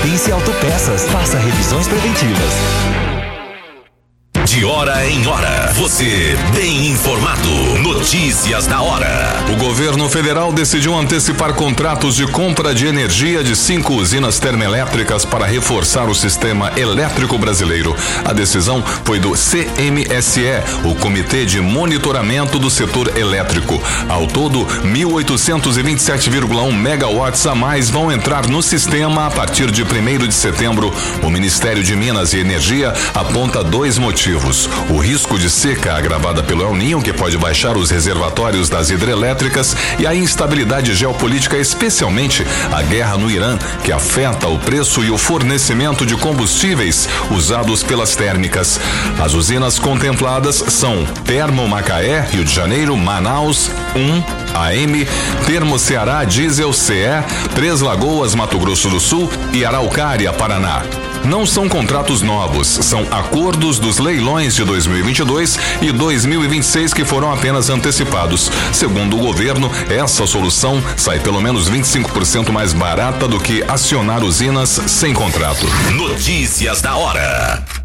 Pertence Autopeças. Faça revisões preventivas. De hora em hora, você bem informado. Notícias da hora. O governo federal decidiu antecipar contratos de compra de energia de 5 usinas termoelétricas para reforçar o sistema elétrico brasileiro. A decisão foi do CMSE, o Comitê de Monitoramento do Setor Elétrico. Ao todo, 1.827,1 megawatts a mais vão entrar no sistema a partir de 1º de setembro. O Ministério de Minas e Energia aponta 2 motivos. O risco de seca agravada pelo El Niño, que pode baixar os reservatórios das hidrelétricas, e a instabilidade geopolítica, especialmente a guerra no Irã, que afeta o preço e o fornecimento de combustíveis usados pelas térmicas. As usinas contempladas são Termo Macaé, Rio de Janeiro, Manaus 1 AM, Termo Ceará, Diesel CE, Três Lagoas, Mato Grosso do Sul e Araucária, Paraná. Não são contratos novos, são acordos dos leilões de 2022 e 2026 que foram apenas antecipados. Segundo o governo, essa solução sai pelo menos 25% mais barata do que acionar usinas sem contrato. Notícias da hora.